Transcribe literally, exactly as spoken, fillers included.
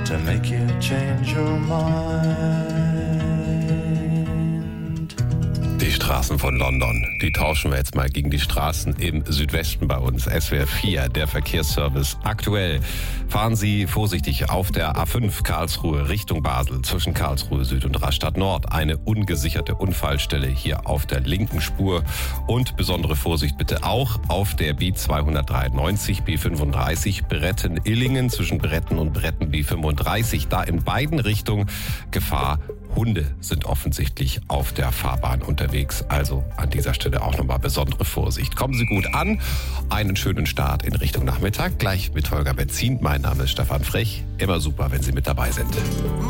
to make you change your mind. Die Straßen von London, die tauschen wir jetzt mal gegen die Straßen im Südwesten bei uns. S W R vier, der Verkehrsservice. Aktuell fahren Sie vorsichtig auf der A fünf Karlsruhe Richtung Basel zwischen Karlsruhe Süd und Rastatt Nord. Eine ungesicherte Unfallstelle hier auf der linken Spur. Und besondere Vorsicht bitte auch auf der B zweihundertdreiundneunzig, B fünfunddreißig Bretten-Illingen zwischen Bretten und Bretten B fünfunddreißig. Da in beiden Richtungen Gefahr. Hunde sind offensichtlich auf der Fahrbahn unterwegs. Also an dieser Stelle auch nochmal besondere Vorsicht. Kommen Sie gut an. Einen schönen Start in Richtung Nachmittag. Gleich mit Holger Benzin. Mein Name ist Stefan Frech. Immer super, wenn Sie mit dabei sind.